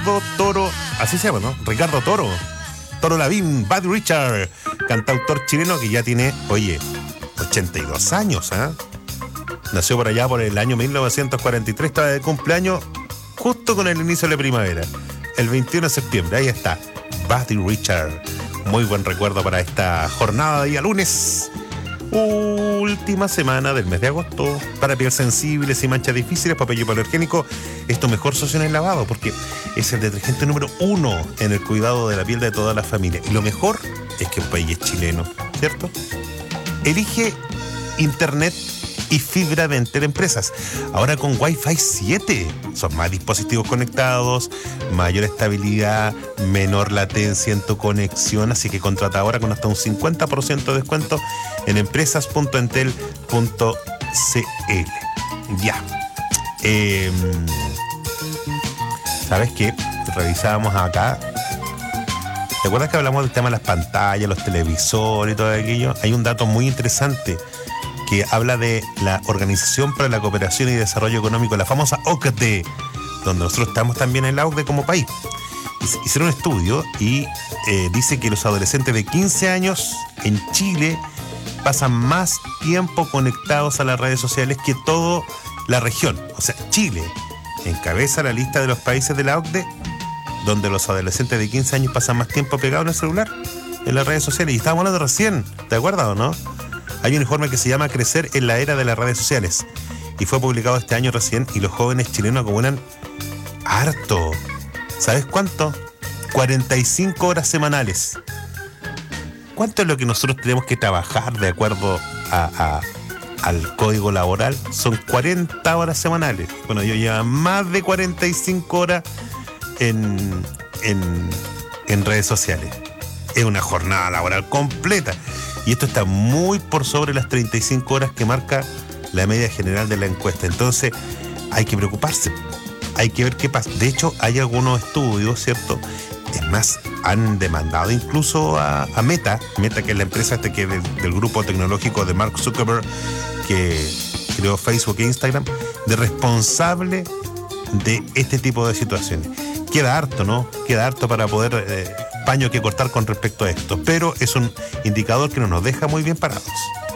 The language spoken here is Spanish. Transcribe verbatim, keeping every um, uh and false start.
Toro, así se llama, ¿no? Ricardo Toro. Toro Lavín, Buddy Richard, cantautor chileno que ya tiene, oye, ochenta y dos años, ¿eh? Nació por allá por el año mil novecientos cuarenta y tres, estaba de cumpleaños justo con el inicio de la primavera, el veintiuno de septiembre, ahí está, Buddy Richard. Muy buen recuerdo para esta jornada de día lunes, última semana del mes de agosto. Para piel sensibles y manchas difíciles, papel hipoalergénico es tu mejor socio en el lavado, porque es el detergente número uno en el cuidado de la piel de toda la familia. Y lo mejor es que el país es chileno, ¿cierto? Elige internet y fibra de Entel Empresas. Ahora con Wi-Fi siete. Son más dispositivos conectados, mayor estabilidad, menor latencia en tu conexión. Así que contrata ahora con hasta un cincuenta por ciento de descuento en empresas punto entel punto c l. Ya. Eh, ¿Sabes qué? Revisábamos acá. ¿Te acuerdas que hablamos del tema de las pantallas, los televisores y todo aquello? Hay un dato muy interesante que habla de la Organización para la Cooperación y Desarrollo Económico, la famosa O C D E, donde nosotros estamos también en la O C D E como país. Hicieron un estudio y eh, dice que los adolescentes de quince años en Chile pasan más tiempo conectados a las redes sociales que toda la región. O sea, Chile encabeza la lista de los países de la O C D E, donde los adolescentes de quince años pasan más tiempo pegados en el celular, en las redes sociales. Y estábamos hablando recién, ¿te acuerdas o no? Hay un informe que se llama Crecer en la era de las redes sociales y fue publicado este año recién, y los jóvenes chilenos acumulan harto. ¿Sabes cuánto? cuarenta y cinco horas semanales. ¿Cuánto es lo que nosotros tenemos que trabajar de acuerdo a, a, al código laboral? Son cuarenta horas semanales. Bueno, yo llevo más de cuarenta y cinco horas en, en, en redes sociales. Es una jornada laboral completa. Y esto está muy por sobre las treinta y cinco horas que marca la media general de la encuesta. Entonces, hay que preocuparse. Hay que ver qué pasa. De hecho, hay algunos estudios, ¿cierto? Es más, han demandado incluso a, a Meta, Meta que es la empresa este que del, del grupo tecnológico de Mark Zuckerberg, que creó Facebook e Instagram, de responsable de este tipo de situaciones. Queda harto, ¿no? Queda harto para poder... Eh, paño que cortar con respecto a esto, pero es un indicador que no nos deja muy bien parados.